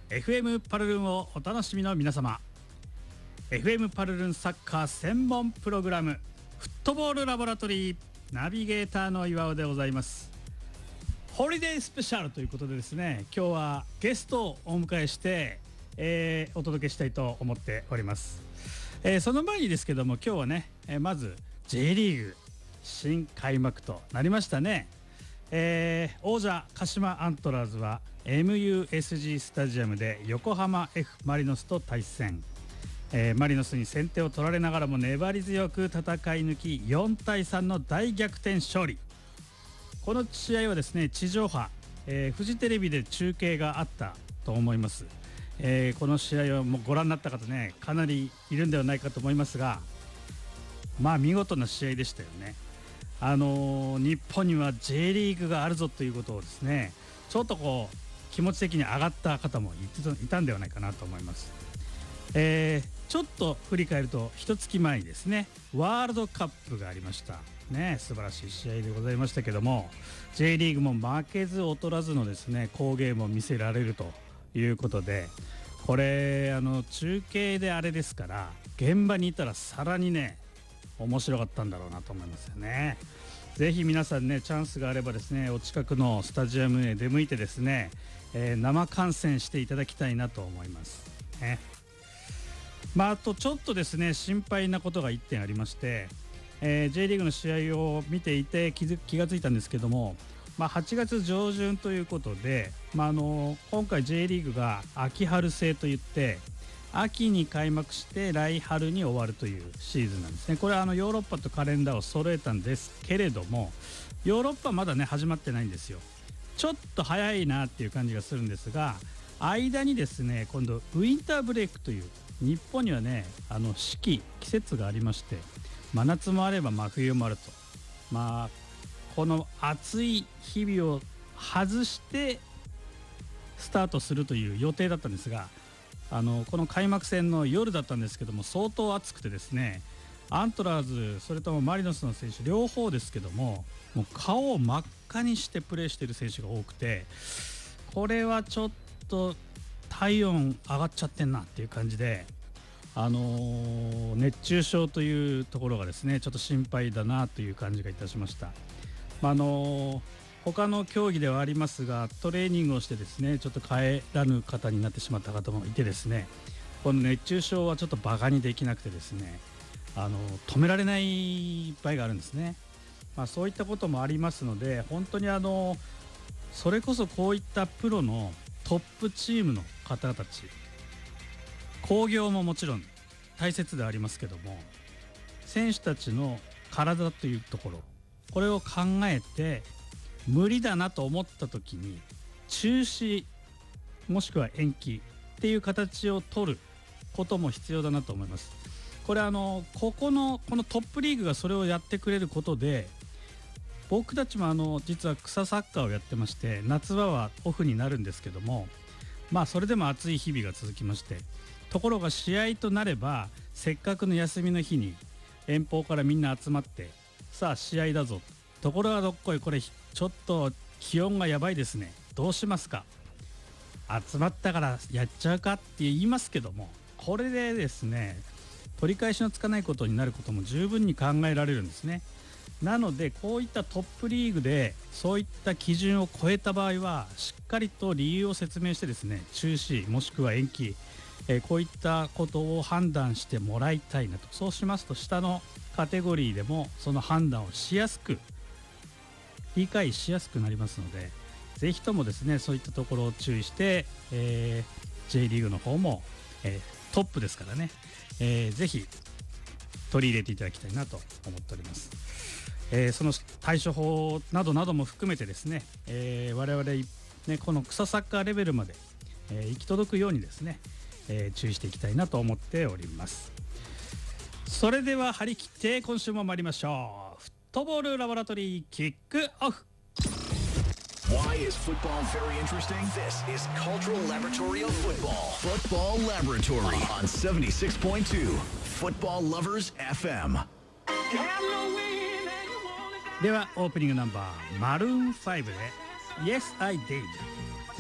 FM パルルンをお楽しみの皆様、 FM パルルンサッカー専門プログラムフットボールラボラトリーナビゲーターの岩尾でございます。ホリデースペシャルということでですね、今日はゲストをお迎えして、お届けしたいと思っております。その前にですけども、今日はね、まず J リーグ新開幕となりましたね。王者鹿島アントラーズは MUSG スタジアムで横浜 F マリノスと対戦、マリノスに先手を取られながらも粘り強く戦い抜き4対3の大逆転勝利。この試合はですね、地上波、フジテレビで中継があったと思います。この試合をもうご覧になった方ね、かなりいるんではないかと思いますが、まあ見事な試合でしたよね。日本には J リーグがあるぞということをですね、ちょっとこう気持ち的に上がった方もいたんではないかなと思います。ちょっと振り返ると、一月前にですね、ワールドカップがありましたね。素晴らしい試合でございましたけども、 J リーグも負けず劣らずのですね好ゲームを見せられるということで、これ中継であれですから、現場にいたらさらにね面白かったんだろうなと思いますよね。ぜひ皆さんね、チャンスがあればですね、お近くのスタジアムへ出向いてですね、生観戦していただきたいなと思いますね。あとちょっとですね、心配なことが1点ありまして、J リーグの試合を見ていて気がついたんですけども、8月上旬ということで、今回 J リーグが秋春制といって、秋に開幕して来春に終わるというシーズンなんですね。これはヨーロッパとカレンダーを揃えたんですけれども、ヨーロッパまだね始まってないんですよ。ちょっと早いなっていう感じがするんですが、間にですね、今度ウィンターブレイクという、日本にはね四季節がありまして、真夏もあれば真冬もあると、この暑い日々を外してスタートするという予定だったんですが、この開幕戦の夜だったんですけども、相当暑くてですね、アントラーズそれともマリノスの選手両方ですけども、もう顔を真っ赤にしてプレーしている選手が多くて、これはちょっと体温上がっちゃってんなっていう感じで、熱中症というところがですね、ちょっと心配だなという感じがいたしました。他の競技ではありますが、トレーニングをしてですね、ちょっと帰らぬ方になってしまった方もいてですね、この熱中症はちょっとバカにできなくてですね、止められない場合があるんですね。そういったこともありますので、本当にそれこそこういったプロのトップチームの方たち、興行ももちろん大切でありますけども、選手たちの体というところ、これを考えて無理だなと思った時に中止もしくは延期っていう形を取ることも必要だなと思います。これこのトップリーグがそれをやってくれることで、僕たちも実は草サッカーをやってまして、夏場はオフになるんですけども、それでも暑い日々が続きまして、ところが試合となれば、せっかくの休みの日に遠方からみんな集まって、さあ試合だぞ、ところがどっこい、これちょっと気温がやばいですね、どうしますか、集まったからやっちゃうかって言いますけども、これでですね取り返しのつかないことになることも十分に考えられるんですね。なのでこういったトップリーグでそういった基準を超えた場合は、しっかりと理由を説明してですね、中止もしくは延期、こういったことを判断してもらいたいなと。そうしますと下のカテゴリーでもその判断をしやすく、理解しやすくなりますので、ぜひともですねそういったところを注意して、J リーグの方も、トップですからね、ぜひ取り入れていただきたいなと思っております。その対処法などなども含めてですね、我々ねこの草サッカーレベルまで、行き届くようにですね、注意していきたいなと思っております。それでは張り切って今週も参りましょう。フットボールラボラトリーキックオフ。 Why is football very interesting? This is Cultural Laboratory of Football. Football Laboratory on 76.2 Football Lovers FM. ではオープニングナンバーマルーン5で Yes I Did。